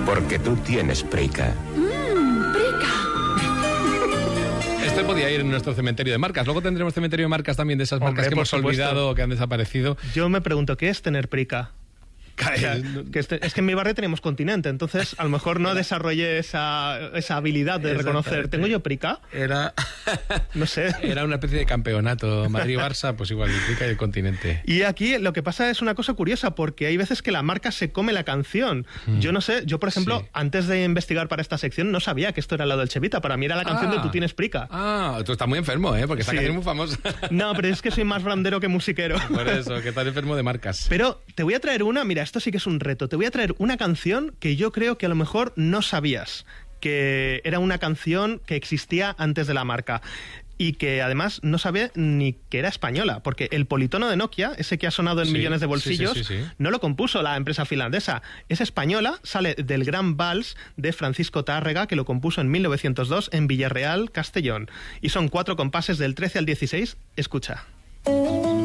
Porque tú tienes Preica. Preica. Este podía ir en nuestro cementerio de marcas. Luego tendremos cementerio de marcas también, de esas marcas que hemos olvidado o que han desaparecido. Yo me pregunto, ¿qué es tener Preica? O sea, es que en mi barrio tenemos Continente, entonces a lo mejor no desarrollé esa habilidad de reconocer. ¿Tengo yo Preica? Era... No sé. Era una especie de campeonato. Madrid-Barça, pues igual, el Preica y el Continente. Y aquí lo que pasa es una cosa curiosa, porque hay veces que la marca se come la canción. Yo no sé, yo por ejemplo, antes de investigar para esta sección, no sabía que esto era la Dolce Vita. Para mí era la canción de Tú tienes Preica. Tú estás muy enfermo, porque esta canción es muy famosa. No, pero es que soy más brandero que musiquero. Por eso, que estás enfermo de marcas. Pero te voy a traer una, mira, esto sí que es un reto. Te voy a traer una canción que yo creo que a lo mejor no sabías que era una canción que existía antes de la marca. Y que además no sabía ni que era española, porque el politono de Nokia, ese que ha sonado en millones de bolsillos, no lo compuso la empresa finlandesa. Es española, sale del Gran Vals de Francisco Tárrega, que lo compuso en 1902 en Villarreal, Castellón. Y son 4 compases del 13 al 16. Escucha.